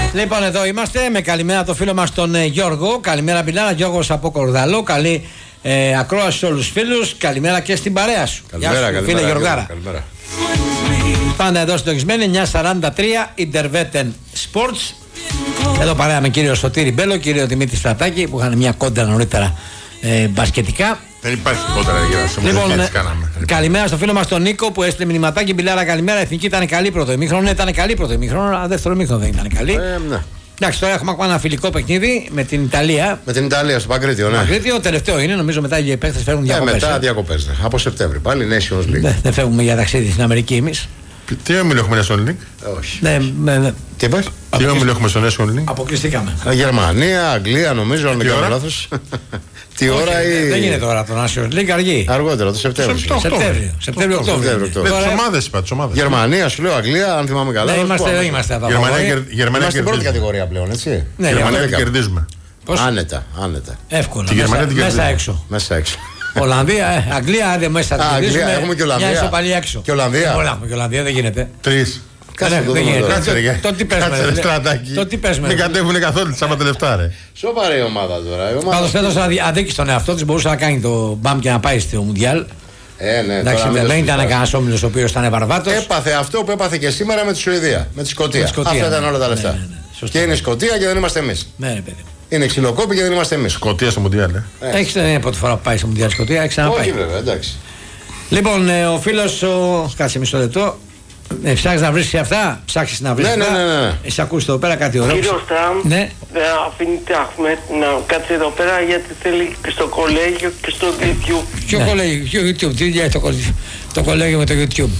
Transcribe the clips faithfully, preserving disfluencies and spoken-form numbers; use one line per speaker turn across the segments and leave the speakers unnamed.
Λοιπόν, εδώ είμαστε με καλημέρα το φίλο μας τον ε, Γιώργο. Καλημέρα, Πιλάρα. Γιώργος από Κορδαλό. Καλή ε, ακρόαση σε όλους τους φίλους. Καλημέρα και στην παρέα σου.
Καλημέρα,
Γεια σου,
καλημέρα,
φίλε Γιωργάρα.
Καλημέρα.
Πάντα εδώ συντονισμένοι, εννιά σαράντα τρία Interveten Sports. Εδώ παρέα με κύριο Σωτήρη Μπέλο, κύριο Δημήτρη Στρατάκη που είχαν μια κόντρα νωρίτερα ε, μπασκετικά.
Δεν υπάρχει κόντρα για να σε
Λοιπόν,
έτσι κάναμε.
καλημέρα στο φίλο μας τον Νίκο που έστειλε μηνυματάκι. Μπιλάρα, καλημέρα. Η Εθνική ήταν καλή πρώτο ημίχρονο. Ήταν καλή πρώτο ημίχρονο, αλλά δεύτερο ημίχρονο δεν ήταν καλή.
Ε, ναι.
Εντάξει, τώρα έχουμε ακόμα ένα φιλικό παιχνίδι με την Ιταλία.
Με την Ιταλία στο Παγκρίτιο, ναι.
Παγκρίτιο, τελευταίο είναι, νομίζω μετά οι παίκτες φέρουν διακοπές.
Ε, μετά διακοπές. Ναι. Από Σεπτέμβρη πάλι, Nations League.
Δεν, δεν φεύγουμε για ταξίδι στην Αμερική εμείς.
Τι όμιλο έχουμε National League?
Όχι.
Ναι, με, με,
Τι είπες?
Τι όμιλο έχουμε στο National League?
αποκλειστήκαμε.
Γερμανία, Αγγλία, νομίζω, αν δεν κάνω λάθος. Τι ώρα ή.
Δεν γίνεται τώρα το National League, αργεί.
Αργότερα, το Σεπτέμβριο.
Σεπτέμβριο. Σεπτέμβριο-Οκτώβριο.
Με τις ομάδες είπα, τις ομάδες.
Γερμανία, σου λέω, Αγγλία, αν θυμάμαι καλά.
Δεν είμαστε, δεν είμαστε αυτά.
Γερμανία
Είμαστε στην πρώτη
κερδίζει.
κατηγορία πλέον, έτσι.
Ναι,
Γερμανία
για-
την κερδίζουμε.
πώς?
Άνετα, άνετα.
Εύκολα.
Τη Γερμανία
Μέσα,
την
μέσα
κερδίζουμε.
έξω.
Μέσα έξω.
Ολλανδία, ε, Αγγλία, άντε μέσα.
Α,
την
Αγγλία,
κερδίζουμε,
έχουμε και Ολλανδία.
Μια ισοπαλία έξω.
Και Ολλανδία.
Δεν μπορούμε να έχουμε και Ολλανδία, δεν γίνεται.
Τρεις.
Κάτσε
Δεν-
το
δεν
δούμε
γίνεται.
τώρα.
Κάτσε ρε,
Το τι πες με,
κάτσε ρε
ρε.
Στρατάκη.
Το τι πες με,
Δεν
ρε.
κατέβουνε καθόλου τις άμα τα λεφτά ρε.
Σοβαρή η ομάδα τώρα. η ομάδα
Πάντως
αυτή-
φέτος αδι- αδίκησε στον εαυτό της, μπορούσε να κάνει το μπαμ και να πάει στο Μουντιάλ.
Ε, ναι,
Εντάξει,
τώρα μην το
δεν ήταν
συζητάς.
κανένας όμιλος ο οποίος ήταν βαρβάτος.
Έπαθε αυτό που έπαθε και σήμερα με τη Σουηδία. Με τη Σκωτία.
Με τη Σκωτία,
Αυτά
ναι.
ήταν όλα τα
Ναι,
λεφτά.
ναι, ναι. Σωστό.
Και είναι η Σκωτία και δεν είμαστε εμείς.
Ναι, ρε παιδί.
Είναι ξυλοκόπη και δεν είμαστε εμείς.
Σκοτία στο Μουντιάλ. ε.
Έχεις, δεν είναι πρώτη φορά που πάει στο Μουντιάλ Σκωτία, έχει ξαναπάει.
Όχι, βέβαια, εντάξει.
Λοιπόν, ε, ο φίλος, ο... κάτσε μισό λεπτό. Ε, ψάχνεις να βρεις και αυτά, ψάξεις να βρεις
Ναι, ναι,
αυτά.
ναι, ναι.
Εσύ ακούς εδώ πέρα κάτι ωραίο.
Κύριο Στραμ,
Ναι.
δεν αφήνεται Αχμέτ να κάτσει εδώ πέρα γιατί θέλει και στο κολέγιο και στο YouTube.
Ποιο
Ναι.
κολέγιο, ποιο YouTube, τι είναι το, κολ- το κολέγιο με το YouTube.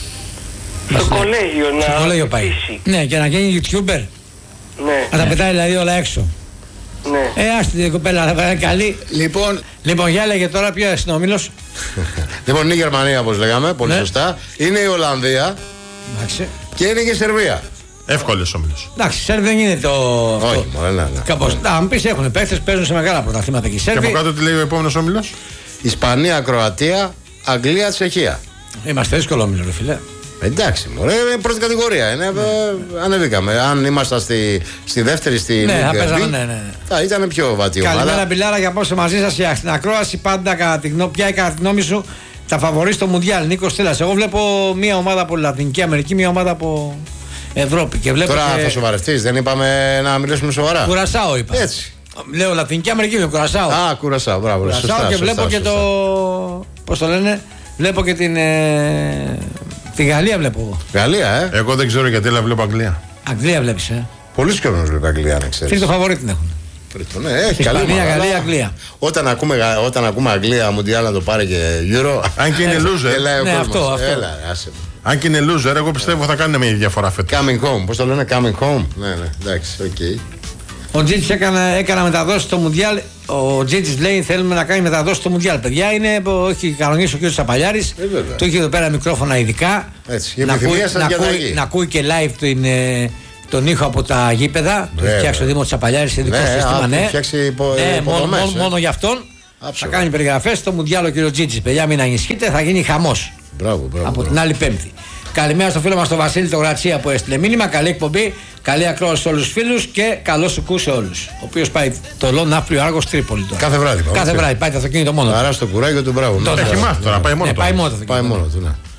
Στο κολέγιο να
Στο κολέγιο πάει.
φοιτήσει.
Ναι, και να γίνει YouTuber.
Ναι,
Να τα πετάει δηλαδή όλα έξω.
ναι.
Ε, άστη την κοπέλα, θα πάει καλή.
Λοιπόν,
Λοιπόν, για έλεγε τώρα ποιο είναι ο όμιλος.
λοιπόν, είναι η Γερμανία όπως λέγαμε, πολύ
Ναι.
σωστά. Είναι η Ολλανδία
Εντάξει.
και είναι και η Σερβία.
Εύκολος όμιλος.
Εντάξει, Σέρβοι δεν είναι το.
Όχι, μωρέ, ναι, ναι.
Κάπως. Να μου πεις έχουν παίχτες, παίζουν σε μεγάλα πρωταθλήματα και οι
Και από
Σέρβοι.
κάτω τι λέει ο επόμενος όμιλος?
Ισπανία, Κροατία, Αγγλία, Τσεχία.
Είμαστε δύσκολο όμιλο, ρε φίλε.
Εντάξει, μωρέ, είναι πρώτη κατηγορία. Είναι, ε, ανεβήκαμε. Αν ήμασταν στη, στη δεύτερη, στη
Ναι, θα
Liga
παίζαμε,
B,
ναι, ναι.
θα ήταν πιο βατή
Καλημέρα,
ομάδα.
Μπιλάρα, για πόσο μαζί σας για την ακρόαση. Πάντα κατά τη γνώμη, ποια είναι κατά τη γνώμη σου τα φαβορί στο Μουντιάλ. Νίκος Στέλλας. Εγώ βλέπω μία ομάδα από Λατινική Αμερική, μία ομάδα από Ευρώπη. Και βλέπω
Τώρα
και...
θα σοβαρευτείς, δεν είπαμε να μιλήσουμε σοβαρά.
Κουρασάο είπα.
Έτσι.
Λέω Λατινική Αμερική, είναι Κουρασάο.
Α, κουρασάω, μπράβο.
Κουρασάο
Σωστά,
και
σωστά,
βλέπω και
σωστά.
το. Πώς το λένε, βλέπω και την. Ε... Τη Γαλλία βλέπω εγώ.
Γαλλία, ε.
Εγώ δεν ξέρω γιατί, αλλά βλέπω Αγγλία.
Αγγλία βλέπεις, ε.
Πολύ κόσμος βλέπει Αγγλία, αν ξέρεις.
Φίλοι το φαβορί την έχουν.
Τρίτο, ναι, έχει καλή
Ισπανία,
ομάδα,
Γαλλία,
αλλά
Αγγλία.
Όταν ακούμε, γα- όταν ακούμε Αγγλία, Μουντιάλ να το πάρει και Euro.
Αν και είναι loser.
Έλα, ο
Ναι,
κόσμος.
αυτό, αυτό.
Έλα, άσε με.
Αν και είναι loser, εγώ πιστεύω θα κάνουν μια διαφορά φέτος.
Coming home, πώς το λένε, coming home. Ναι, ναι, εντάξει, οκ.
Ο Τζίτζης έκανε, έκανα μεταδόση στο Μουντιάλ. Ο Τζίτζης λέει: θέλουμε να κάνει μεταδόση στο Μουντιάλ. Παιδιά, είναι, έχει κανονίσει ο κ. Σαπαλιάρης.
Ε, βέβαια.
Του έχει εδώ πέρα μικρόφωνα ειδικά.
Έτσι, η
να, ακούει,
επιθυμία σας
να,
διαταγή.
ακούει, να ακούει και live την, ε, τον ήχο από τα γήπεδα. Το έχει
Βέβαια.
φτιάξει ο Δήμος Σαπαλιάρης, ειδικό
Ναι,
σύστημα.
α,
Ναι,
έχει φτιάξει υπο-
ναι μόνο,
υποδομές,
μόνο,
ε.
μόνο για αυτόν.
Άψογα.
Θα κάνει περιγραφές στο Μουντιάλ ο κ. Τζίτζης. Παιδιά, μην ανησυχείτε, θα γίνει χαμός.
Μπράβο, μπράβο.
Από
μπράβο.
την άλλη Πέμπτη. Καλημέρα στο φίλο μας τον Βασίλη το Γρατσία που έστειλε μήνυμα. Καλή εκπομπή, καλή ακρόαση σε όλους τους φίλους και καλό σου κου σε όλους. Ο οποίος πάει το Λό Ναύπλιο Άργος Τρίπολη τώρα.
Κάθε βράδυ. πάμε.
Κάθε βράδυ πάει το αυτοκίνητο μόνο. του.
Άρα στο κουράγιο του μπράβο.
Τότε.
Ναι,
Έχει μάθει τώρα, πάει μόνο
Ναι,
του.
πάει μόνο το
Πάει
αυτοκίνητο.
μόνο του, ναι.